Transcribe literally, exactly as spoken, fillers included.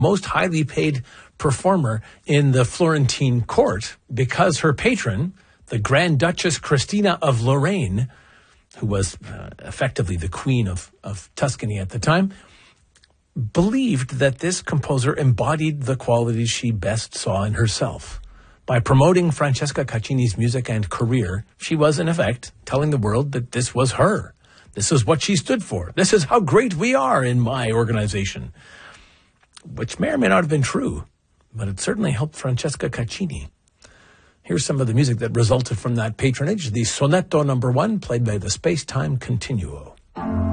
most highly paid performer in the Florentine court because her patron, the Grand Duchess Christina of Lorraine, who was uh, effectively the queen of, of Tuscany at the time, believed that this composer embodied the qualities she best saw in herself. By promoting Francesca Caccini's music and career, she was, in effect, telling the world that this was her. This is what she stood for. This is how great we are in my organization. Which may or may not have been true, but it certainly helped Francesca Caccini. Here's some of the music that resulted from that patronage. The Sonetto number one, played by the Space-Time Continuo.